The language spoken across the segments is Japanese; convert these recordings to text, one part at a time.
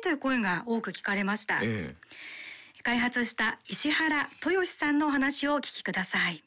という声が多く聞かれました。開発した石原豊さんのお話をお聞きください。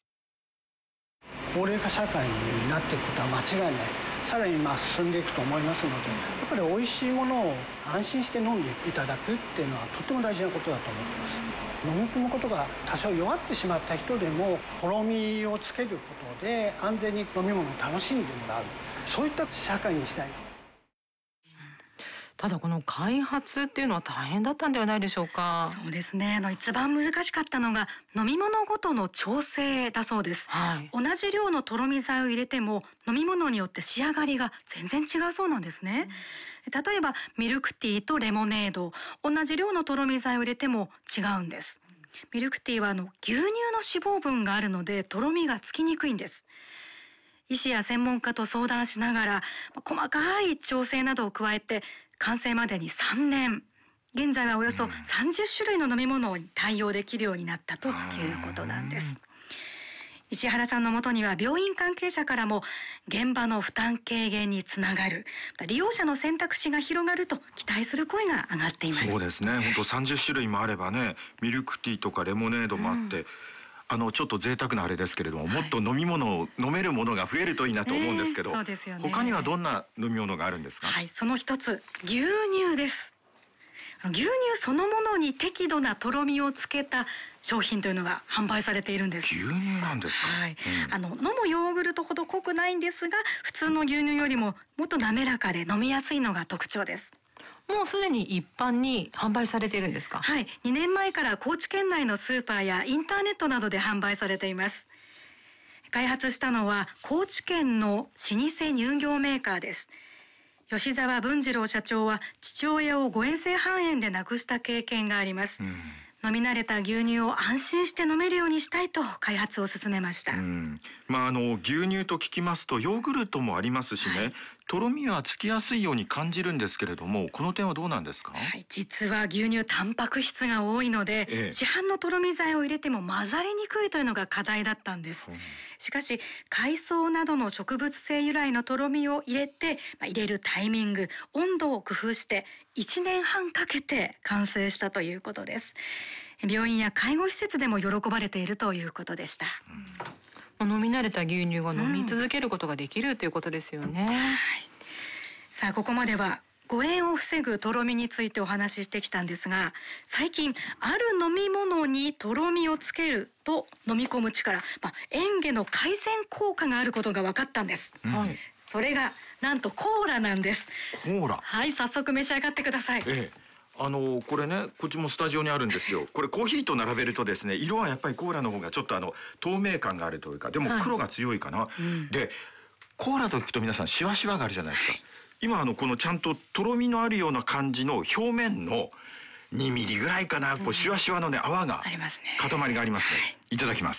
高齢化社会になっていくことは間違いない。さらに進んでいくと思いますので、やっぱり美味しいものを安心して飲んでいただくっていうのはとっても大事なことだと思ってます。飲み込むことが多少弱ってしまった人でもとろみをつけることで安全に飲み物を楽しんでもらう、そういった社会にしたい。 ただこの開発っていうのは大変だったんではないでしょうか。 そうですね。一番難しかったのが飲み物ごとの調整だそうです。同じ量のとろみ剤を入れても飲み物によって仕上がりが全然違うそうなんですね。例えばミルクティーとレモネード、同じ量のとろみ剤を入れても違うんです。ミルクティーは牛乳の脂肪分があるのでとろみがつきにくいんです。医師や専門家と相談しながら細かい調整などを加えて完成までに3年。現在はおよそ30種類の飲み物に対応できるようになったということなんです。石原さんのもとには病院関係者からも現場の負担軽減につながる、利用者の選択肢が広がると期待する声が上がっています。 そうですね。本当30種類もあればね、ミルクティーとかレモネードもあって、ちょっと贅沢なあれですけれども、もっと飲み物を飲めるものが増えるといいなと思うんですけど、 そうですよね。 他にはどんな飲み物があるんですか？ その一つ、牛乳です。牛乳そのものに適度なとろみをつけた商品というのが販売されているんです。 牛乳なんですか？ 飲むヨーグルトほど濃くないんですが、普通の牛乳よりももっと滑らかで飲みやすいのが特徴です。 もうすでに一般に販売されているんですか？ 2年前から高知県内のスーパーやインターネットなどで販売されています。開発したのは高知県の老舗乳業メーカーです。吉沢文次郎社長は父親を誤嚥性肺炎で亡くした経験があります。飲み慣れた牛乳を安心して飲めるようにしたいと開発を進めました。 牛乳と聞きますとヨーグルトもありますしね、とろみはつきやすいように感じるんですけれども、この点はどうなんですか？ 実は牛乳タンパク質が多いので、市販のとろみ剤を入れても混ざりにくいというのが課題だったんです。しかし海藻などの植物性由来のとろみを入れて、入れるタイミング、温度を工夫して1年半かけて完成したということです。病院や介護施設でも喜ばれているということでした。 飲み慣れた牛乳が飲み続けることができるということですよね。 さあ、ここまでは誤嚥を防ぐとろみについてお話ししてきたんですが、最近ある飲み物にとろみをつけると飲み込む力、嚥下の改善効果があることが分かったんです。それがなんとコーラなんです。 コーラ。 早速召し上がってください。 これね、こっちもスタジオにあるんですよ。これコーヒーと並べるとですね、色はやっぱりコーラの方がちょっと透明感があるというか、でも黒が強いかな。で、コーラと聞くと皆さんシワシワがあるじゃないですか。今このちゃんととろみのあるような感じの表面の2ミリぐらいかな、シワシワのね、泡が、塊がありますね。いただきます。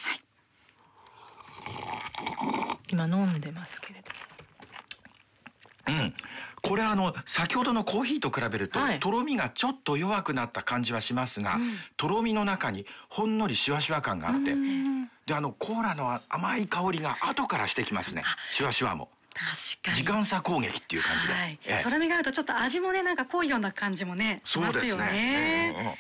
今飲んでますけれども。 これ先ほどのコーヒーと比べると、とろみがちょっと弱くなった感じはしますが、とろみの中にほんのりシワシワ感があって、でコーラの甘い香りが後からしてきますね。シワシワも。 確かに。 時間差攻撃っていう感じで。 とろみがあるとちょっと味もね、なんか濃いような感じもね、しますよね。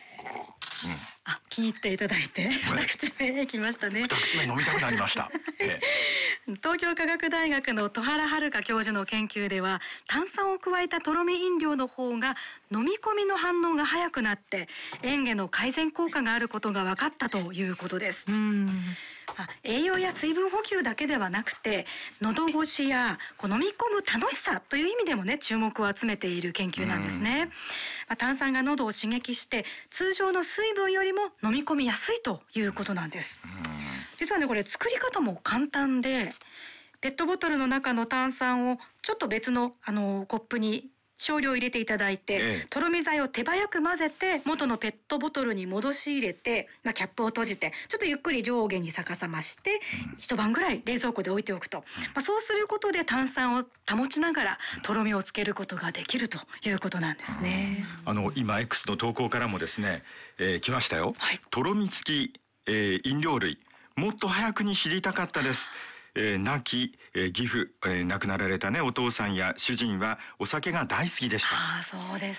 気に入っていただいて、2口目きましたね。 2口目飲みたくなりました。 東京科学大学の戸原遥教授の研究では、炭酸を加えたとろみ飲料の方が飲み込みの反応が早くなって嚥下の改善効果があることが分かったということです。栄養や水分補給だけではなくて、喉越しや飲み込む楽しさという意味でもね、注目を集めている研究なんですね。炭酸が喉を刺激して通常の水分よりも飲み込みやすいということなんです。実はね、これ作り方も簡単で、ペットボトルの中の炭酸をちょっと別のコップに少量入れていただいて、とろみ剤を手早く混ぜて元のペットボトルに戻し入れて、キャップを閉じてちょっとゆっくり上下に逆さまして一晩ぐらい冷蔵庫で置いておくと、そうすることで炭酸を保ちながらとろみをつけることができるということなんですね。 今 X の投稿からもですね、来ましたよ。とろみ付き、飲料類もっと早くに知りたかったです。亡き、義父、亡くなられたねお父さんや主人はお酒が大好きでした。 そうです